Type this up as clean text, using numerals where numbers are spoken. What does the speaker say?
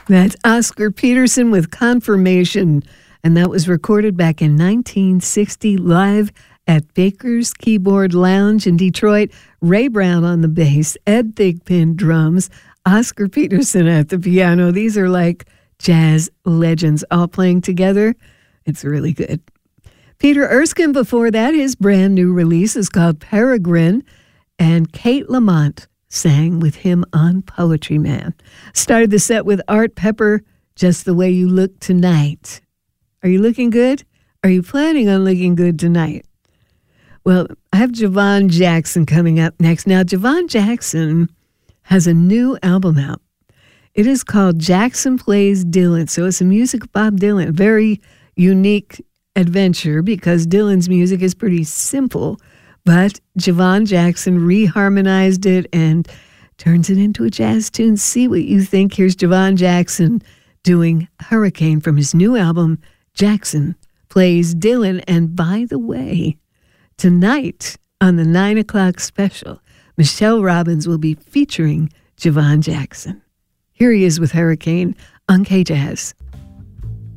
That's Oscar Peterson with Confirmation, and that was recorded back in 1960 live at Baker's Keyboard Lounge in Detroit. Ray Brown on the bass, Ed Thigpen drums, Oscar Peterson at the piano. These are like jazz legends all playing together. It's really good. Peter Erskine before that, his brand new release is called Peregrine, and Kate Lamont sang with him on Poetry Man. Started the set with Art Pepper, Just the Way You Look Tonight. Are you looking good? Are you planning on looking good tonight? Well, I have Javon Jackson coming up next. Now, Javon Jackson has a new album out. It is called Jackson Plays Dylan. So it's a music of Bob Dylan, a very unique adventure because Dylan's music is pretty simple. But Javon Jackson reharmonized it and turns it into a jazz tune. See what you think. Here's Javon Jackson doing Hurricane from his new album, Jackson Plays Dylan. And by the way, tonight on the 9 o'clock special, Michelle Robbins will be featuring Javon Jackson. Here he is with Hurricane on K-Jazz.